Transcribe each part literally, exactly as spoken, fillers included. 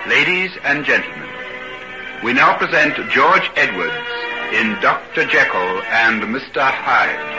Ladies and gentlemen, we now present George Edwards in Doctor Jekyll and Mister Hyde.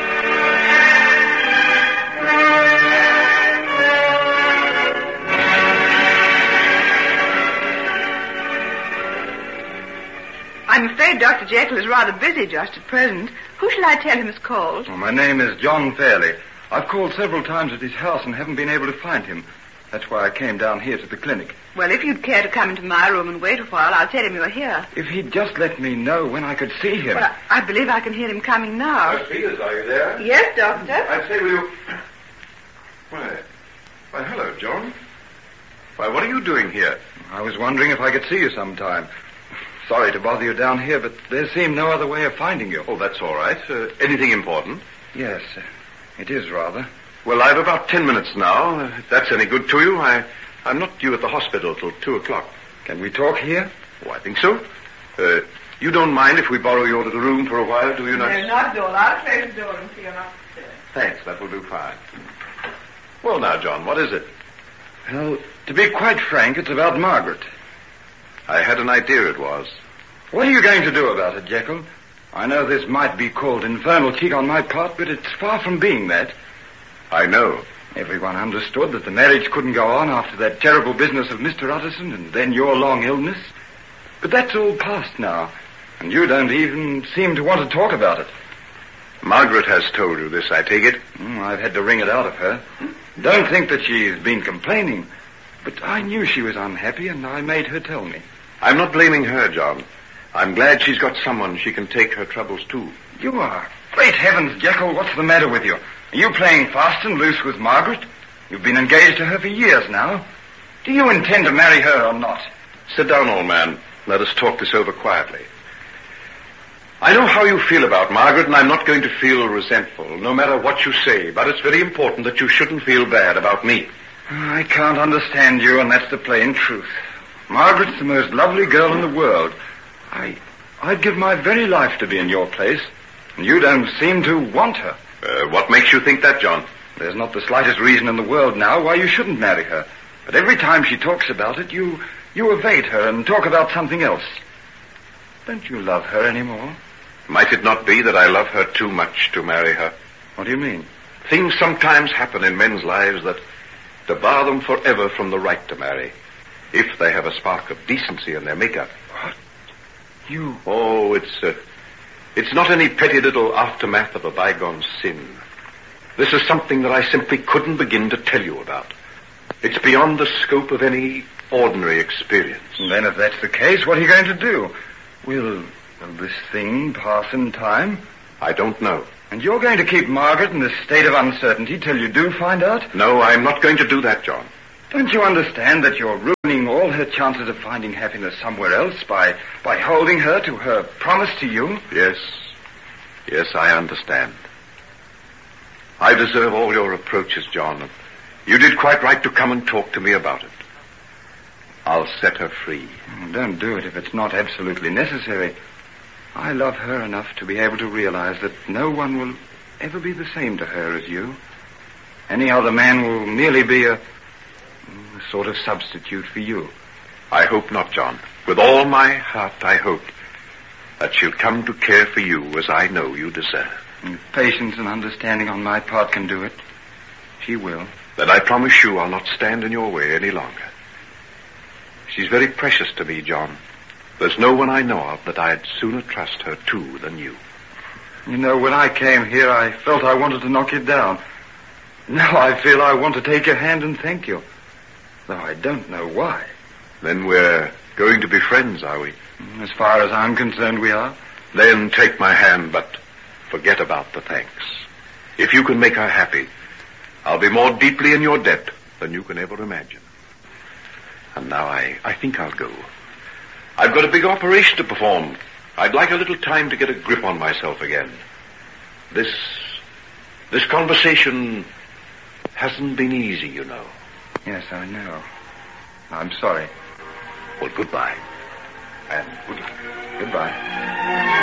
I'm afraid Doctor Jekyll is rather busy just at present. Who shall I tell him is called? Well, my name is John Fairley. I've called several times at his house and haven't been able to find him. That's why I came down here to the clinic. Well, if you'd care to come into my room and wait a while, I'll tell him you're here. If he'd just let me know when I could see him. Well, I, I believe I can hear him coming now. Nurse Peters, are you there? Yes, Doctor. I'd say, will you... Why, why, hello, John. Why, what are you doing here? I was wondering if I could see you sometime. Sorry to bother you down here, but there seemed no other way of finding you. Oh, that's all right. Uh, anything important? Yes, uh, it is rather. Well, I've about ten minutes now. Uh, if that's any good to you, I, I'm not due at the hospital till two o'clock. Can we talk here? Oh, I think so. Uh, you don't mind if we borrow your little room for a while, do you not? No, not at all. I'll close the door until you're not upstairs. Thanks, that will do fine. Well, now, John, what is it? Well, to be quite frank, it's about Margaret. I had an idea it was. What are you going to do about it, Jekyll? I know this might be called infernal cheek on my part, but it's far from being that. I know. Everyone understood that the marriage couldn't go on after that terrible business of Mister Utterson and then your long illness. But that's all past now, and you don't even seem to want to talk about it. Margaret has told you this, I take it? Mm, I've had to wring it out of her. Don't think that she's been complaining, but I knew she was unhappy, and I made her tell me. I'm not blaming her, John. I'm glad she's got someone she can take her troubles to. You are. Great heavens, Jekyll, what's the matter with you? Are you playing fast and loose with Margaret? You've been engaged to her for years now. Do you intend to marry her or not? Sit down, old man. Let us talk this over quietly. I know how you feel about Margaret, and I'm not going to feel resentful, no matter what you say, but it's very important that you shouldn't feel bad about me. I can't understand you, and that's the plain truth. Margaret's the most lovely girl in the world. I, I'd give my very life to be in your place, and you don't seem to want her. Uh, what makes you think that, John? There's not the slightest reason in the world now why you shouldn't marry her. But every time she talks about it, you, you evade her and talk about something else. Don't you love her anymore? Might it not be that I love her too much to marry her? What do you mean? Things sometimes happen in men's lives that debar them forever from the right to marry, if they have a spark of decency in their makeup. What? You... Oh, it's, uh, it's not any petty little aftermath of a bygone sin. This is something that I simply couldn't begin to tell you about. It's beyond the scope of any ordinary experience. And then if that's the case, what are you going to do? Will, will this thing pass in time? I don't know. And you're going to keep Margaret in this state of uncertainty till you do find out? No, I'm not going to do that, John. Don't you understand that you're ruining all her chances of finding happiness somewhere else by, by holding her to her promise to you? Yes. Yes, I understand. I deserve all your reproaches, John. You did quite right to come and talk to me about it. I'll set her free. Don't do it if it's not absolutely necessary. I love her enough to be able to realize that no one will ever be the same to her as you. Any other man will merely be a, a sort of substitute for you. I hope not, John. With all my heart, I hope that she'll come to care for you as I know you deserve. And patience and understanding on my part can do it. She will. Then I promise you I'll not stand in your way any longer. She's very precious to me, John. There's no one I know of that I'd sooner trust her to than you. You know, when I came here, I felt I wanted to knock you down. Now I feel I want to take your hand and thank you. Though I don't know why. Then we're going to be friends, are we? As far as I'm concerned, we are. Then take my hand, but forget about the thanks. If you can make her happy, I'll be more deeply in your debt than you can ever imagine. And now I, I think I'll go. I've got a big operation to perform. I'd like a little time to get a grip on myself again. This, this conversation hasn't been easy, you know. Yes, I know. I'm sorry. Well, goodbye. And good luck. Goodbye.